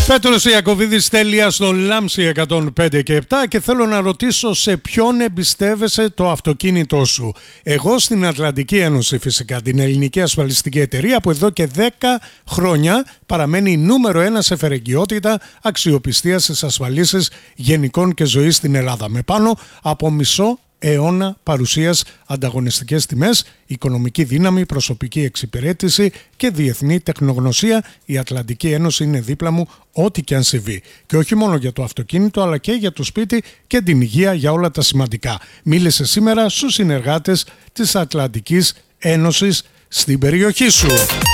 Πέτρος Ιακωβίδης τέλεια στο Λάμψη 105 και 7 και θέλω να ρωτήσω σε ποιον εμπιστεύεσαι το αυτοκίνητό σου. Εγώ στην Ατλαντική Ένωση φυσικά, την ελληνική ασφαλιστική εταιρεία που εδώ και 10 χρόνια παραμένει νούμερο 1 σε φερεγγιότητα, αξιοπιστία στις ασφαλίσεις γενικών και ζωής στην Ελλάδα. Με πάνω από μισό αιώνα παρουσίας, ανταγωνιστικές τιμές, οικονομική δύναμη, προσωπική εξυπηρέτηση και διεθνή τεχνογνωσία, η Ατλαντική Ένωση είναι δίπλα μου ό,τι και αν συμβεί. Και όχι μόνο για το αυτοκίνητο, αλλά και για το σπίτι και την υγεία, για όλα τα σημαντικά. Μίλησε σήμερα στους συνεργάτες της Ατλαντικής Ένωσης στην περιοχή σου.